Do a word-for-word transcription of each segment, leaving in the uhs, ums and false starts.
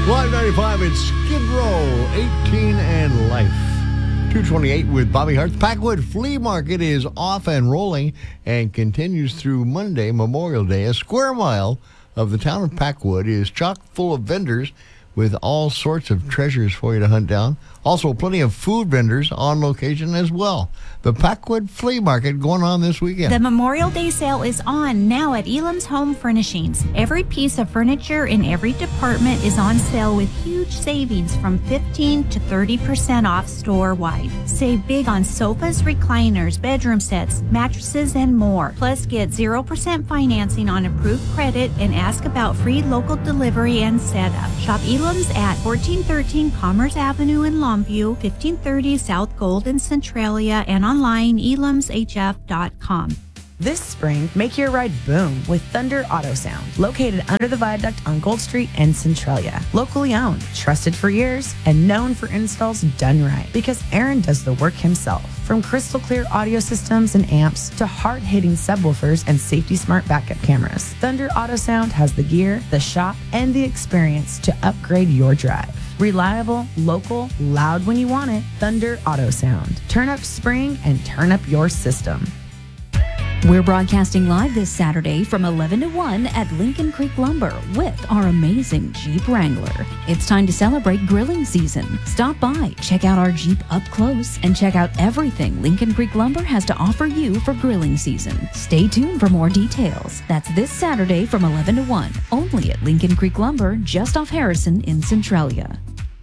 Live ninety-five at Skid Row, eighteen and Life. two twenty-eight with Bobby Hart's Packwood Flea Market is off and rolling and continues through Monday, Memorial Day. A square mile of the town of Packwood is chock full of vendors with all sorts of treasures for you to hunt down. Also, plenty of food vendors on location as well. The Packwood Flea Market going on this weekend. The Memorial Day sale is on now at Elam's Home Furnishings. Every piece of furniture in every department is on sale with huge savings from fifteen to thirty percent off store-wide. Save big on sofas, recliners, bedroom sets, mattresses, and more. Plus, get zero percent financing on approved credit and ask about free local delivery and setup. Shop Elam's at fourteen thirteen Commerce Avenue in Longview, fifteen thirty South Gold in Centralia, and online elams h f dot com. This spring, make your ride boom with Thunder Auto Sound, located under the viaduct on Gold Street in Centralia. Locally owned, trusted for years, and known for installs done right, because Aaron does the work himself. From crystal clear audio systems and amps to hard-hitting subwoofers and safety smart backup cameras, Thunder Auto Sound has the gear, the shop, and the experience to upgrade your drive. Reliable, local, loud when you want it. Thunder Auto Sound. Turn up spring and turn up your system. We're broadcasting live this Saturday from eleven to one at Lincoln Creek Lumber with our amazing Jeep Wrangler. It's time to celebrate grilling season. Stop by, check out our Jeep up close, and check out everything Lincoln Creek Lumber has to offer you for grilling season. Stay tuned for more details. That's this Saturday from eleven to one, only at Lincoln Creek Lumber, just off Harrison in Centralia.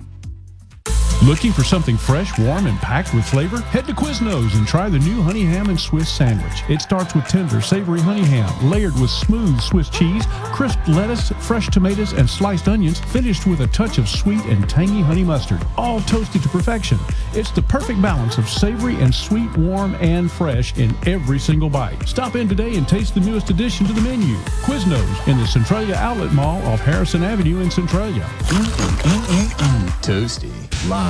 Looking for something fresh, warm, and packed with flavor? Head to Quiznos and try the new honey ham and Swiss sandwich. It starts with tender, savory honey ham, layered with smooth Swiss cheese, crisp lettuce, fresh tomatoes, and sliced onions, finished with a touch of sweet and tangy honey mustard, all toasted to perfection. It's the perfect balance of savory and sweet, warm, and fresh in every single bite. Stop in today and taste the newest addition to the menu. Quiznos in the Centralia Outlet Mall off Harrison Avenue in Centralia. Mm-mm-mm-mm. Toasty. Live.